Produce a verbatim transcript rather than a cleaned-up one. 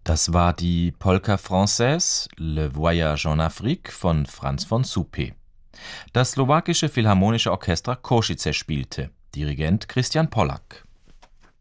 Das war die Polka Française Le Voyage en Afrique von Franz von Suppé. Das slowakische Philharmonische Orchester Košice spielte, Dirigent Christian Pollak.